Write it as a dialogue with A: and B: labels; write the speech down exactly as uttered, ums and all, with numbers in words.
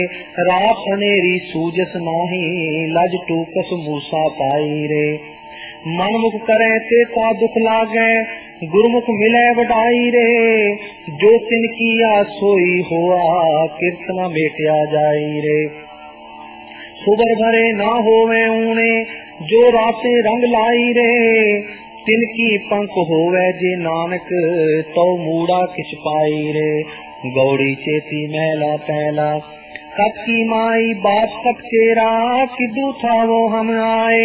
A: रात अनेरी सूजस नाही, लज टूकस मूसा पाई रे। मन मुख करे ते ता दुख लागे, गुरमुख मिले वडाई रे। जो तिन किया सोई हुआ, कीर्तना मेटिया जाई रे। सुबर भरे ना होवे ऊने, जो राते रंग लाई रे। तिनकी पंख होवे जे नानक, तो मूड़ा किछ पाई रे। गौड़ी चेती महला पहला, कत की माई बाप कत चेरा, किदू था वो हम आए।